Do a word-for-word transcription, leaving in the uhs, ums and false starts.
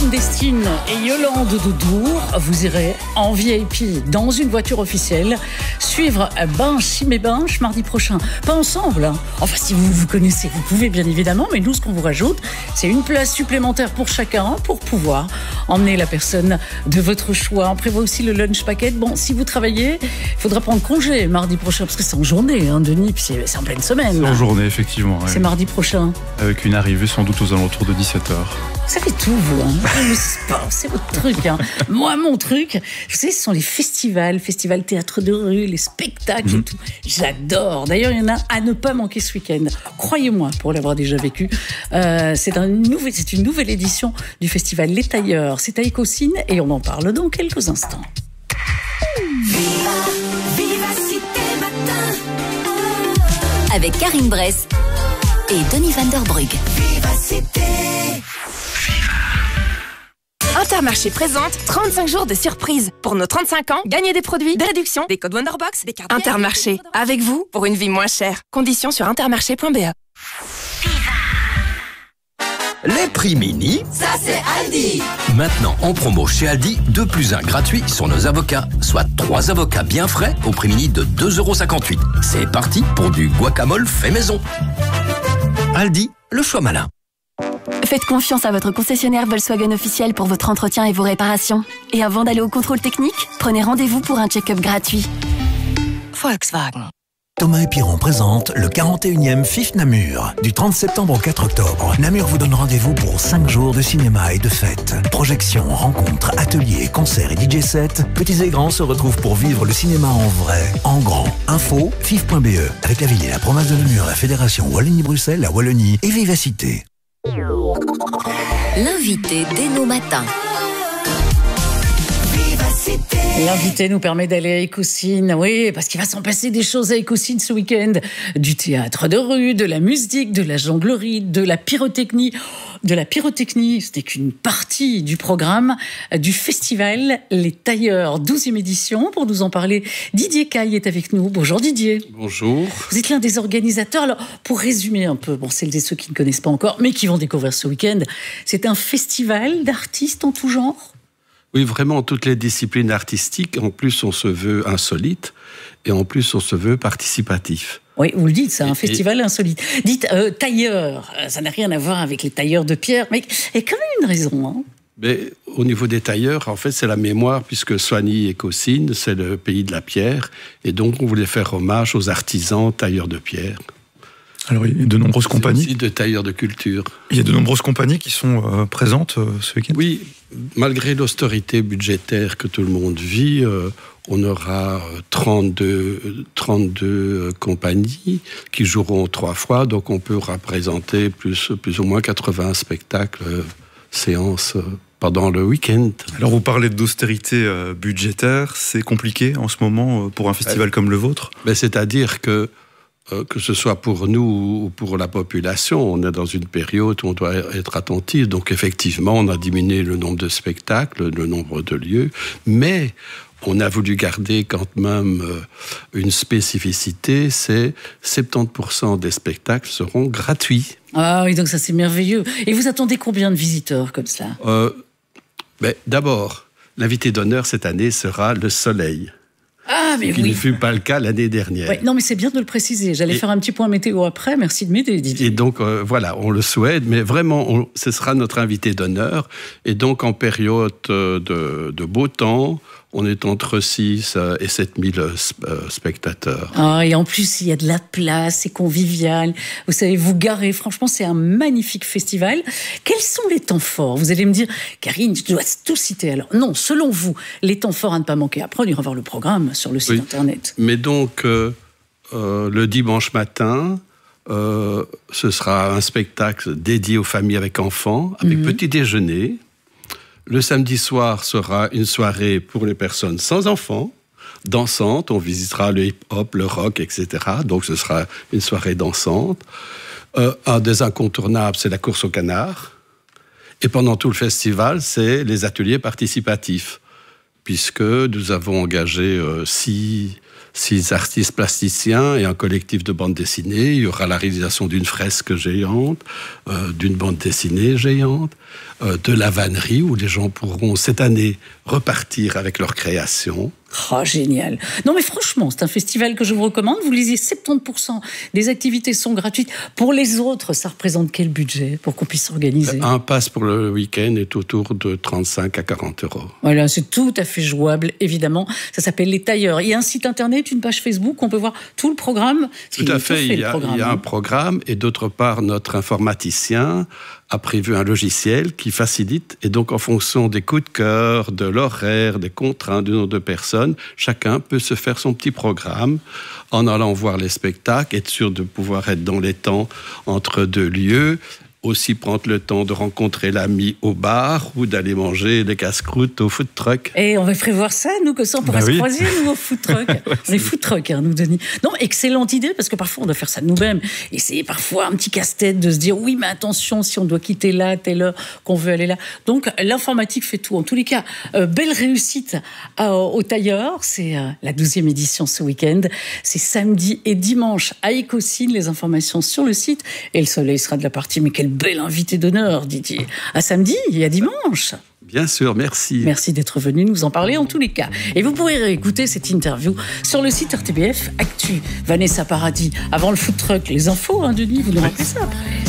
Jérôme Destine et Yolande Doudour, vous irez en V I P dans une voiture officielle suivre Binche mes Binche mardi prochain. Pas ensemble, hein. Enfin si vous vous connaissez, vous pouvez bien évidemment, mais nous ce qu'on vous rajoute, c'est une place supplémentaire pour chacun pour pouvoir emmener la personne de votre choix. On prévoit aussi le lunch packet. Bon, si vous travaillez, il faudra prendre congé mardi prochain parce que c'est en journée, hein, Denis, puis c'est, c'est en pleine semaine. C'est en journée, effectivement. Ouais. C'est mardi prochain. Avec une arrivée sans doute aux alentours de dix-sept heures. Ça fait tout, vous, hein. Le sport, c'est votre truc, hein. Moi, mon truc, vous savez, ce sont les festivals, festivals théâtre de rue, les spectacles mmh. et tout. J'adore. D'ailleurs, il y en a à ne pas manquer ce week-end. Croyez-moi, pour l'avoir déjà vécu. Euh, c'est, un nouvel, c'est une nouvelle édition du festival Les Tailleurs. C'est à Écosine et on en parle dans quelques instants. Viva, Vivacité Matin. Avec Karine Bress et Denis Van der Brugge. Vivacité. Intermarché présente trente-cinq jours de surprise. Pour nos trente-cinq ans, gagnez des produits, des réductions, des codes Wonderbox, des cartes... Intermarché, avec vous, pour une vie moins chère. Conditions sur intermarché point b e. Les prix mini, Ça c'est Aldi. maintenant en promo chez Aldi, deux plus un gratuit sur nos avocats, soit trois avocats bien frais au prix mini de deux euros cinquante-huit. C'est parti pour du guacamole fait maison. Aldi, le choix malin. Faites confiance à votre concessionnaire Volkswagen officiel pour votre entretien et vos réparations. Et avant d'aller au contrôle technique, prenez rendez-vous pour un check-up gratuit. Volkswagen. Thomas et Piron présente le quarante et unième F I F Namur. Du trente septembre au quatre octobre, Namur vous donne rendez-vous pour cinq jours de cinéma et de fêtes. Projections, rencontres, ateliers, concerts et D J sets. Petits et grands se retrouvent pour vivre le cinéma en vrai, en grand. Info, F I F point b e. Avec la ville et la province de Namur, la fédération Wallonie-Bruxelles, la Wallonie et Vivacité. L'invité dès nos matins. Vivacité. L'invité nous permet d'aller à Écosine, oui, parce qu'il va s'en passer des choses à Écosine ce week-end. Du théâtre de rue, de la musique, de la jonglerie, de la pyrotechnie. De la pyrotechnie, c'était qu'une partie du programme du festival Les Tailleurs, douzième édition. Pour nous en parler, Didier Caille est avec nous. Bonjour Didier. Bonjour. Vous êtes l'un des organisateurs. Alors, pour résumer un peu, bon, celles et ceux qui ne connaissent pas encore, mais qui vont découvrir ce week-end, c'est un festival d'artistes en tout genre. Oui, vraiment, toutes les disciplines artistiques. En plus, on se veut insolite et en plus, on se veut participatif. Oui, vous le dites, c'est un et, festival et... insolite. Dites euh, tailleur, ça n'a rien à voir avec les tailleurs de pierre, mais il y a quand même une raison. Hein. Mais au niveau des tailleurs, en fait, c'est la mémoire, puisque Soigny et Écosine, c'est le pays de la pierre, et donc on voulait faire hommage aux artisans tailleurs de pierre. Alors, il y a de nombreuses c'est compagnies. Aussi de tailleurs de culture. Il y a de nombreuses compagnies qui sont euh, présentes euh, ce week-end. Oui, malgré l'austérité budgétaire que tout le monde vit, euh, on aura trente-deux, trente-deux compagnies qui joueront trois fois, donc on peut représenter plus, plus ou moins quatre-vingts spectacles, euh, séances euh, pendant le week-end. Alors vous parlez d'austérité euh, budgétaire, c'est compliqué en ce moment euh, pour un festival euh, comme le vôtre ? Ben, c'est-à-dire que euh, que ce soit pour nous ou pour la population, on est dans une période où on doit être attentif. Donc effectivement, on a diminué le nombre de spectacles, le nombre de lieux, mais on a voulu garder quand même une spécificité, c'est soixante-dix pour cent des spectacles seront gratuits. Ah oui, donc ça c'est merveilleux. Et vous attendez combien de visiteurs comme ça ? euh, ben, D'abord, l'invité d'honneur cette année sera le soleil. Ah, mais ce qui oui. ne fut pas le cas l'année dernière. Ouais, non, mais c'est bien de le préciser. J'allais et, faire un petit point météo après. Merci de m'aider, Didier. Et donc, euh, voilà, on le souhaite, mais vraiment, on, ce sera notre invité d'honneur. Et donc, en période de, de beau temps, on est entre six et sept mille spectateurs. Ah, et en plus, il y a de la place, c'est convivial. Vous savez, vous garer. Franchement, c'est un magnifique festival. Quels sont les temps forts ? Vous allez me dire, Karine, je dois tout citer. Alors, non, selon vous, les temps forts à ne pas manquer. Après, on ira voir le programme sur le site oui, internet. Mais donc, euh, euh, le dimanche matin, euh, ce sera un spectacle dédié aux familles avec enfants, avec mm-hmm. petit déjeuner. Le samedi soir sera une soirée pour les personnes sans enfants, dansante. On visitera le hip-hop, le rock, et cetera. Donc, ce sera une soirée dansante. Euh, un des incontournables, c'est la course au canard. Et pendant tout le festival, c'est les ateliers participatifs, puisque nous avons engagé euh, six, six artistes plasticiens et un collectif de bande dessinée. Il y aura la réalisation d'une fresque géante, euh, d'une bande dessinée géante, euh, de la vannerie où les gens pourront cette année repartir avec leur création. Oh, génial. Non, mais franchement, c'est un festival que je vous recommande. Vous lisiez, soixante-dix pour cent des activités sont gratuites. Pour les autres, ça représente quel budget pour qu'on puisse s'organiser ? Un pass pour le week-end est autour de trente-cinq à quarante euros. Voilà, c'est tout à fait jouable, évidemment. Ça s'appelle Les Tailleurs. Il y a un site internet, une page Facebook, on peut voir tout le programme. Tout à fait, il y, a, il y a un programme. Et d'autre part, notre informaticien a prévu un logiciel qui facilite. Et donc, en fonction des coups de cœur, de l'horaire, des contraintes du nombre de personnes, chacun peut se faire son petit programme en allant voir les spectacles, être sûr de pouvoir être dans les temps entre deux lieux, aussi prendre le temps de rencontrer l'ami au bar ou d'aller manger des casse-croûtes au food truck. Et on va prévoir ça, nous, que ça, on pourra bah se oui. croiser, nous, au food truck. ouais, on est food truck, hein, nous, Denis. Non, excellente idée, parce que parfois, on doit faire ça nous-mêmes. Et c'est parfois un petit casse-tête de se dire, oui, mais attention, si on doit quitter là, telle heure, qu'on veut aller là. Donc, l'informatique fait tout. En tous les cas, euh, belle réussite euh, au Tailleur. C'est euh, la douzième édition ce week-end. C'est samedi et dimanche à Écosine. Les informations sur le site. Et le soleil sera de la partie. Mais quel bel invité d'honneur, Didier. À samedi et à dimanche. Bien sûr, merci. Merci d'être venu nous en parler en tous les cas. Et vous pourrez réécouter cette interview sur le site R T B F Actu. Vanessa Paradis, avant le food truck, les infos, hein, Denis, vous nous rappelez ça après.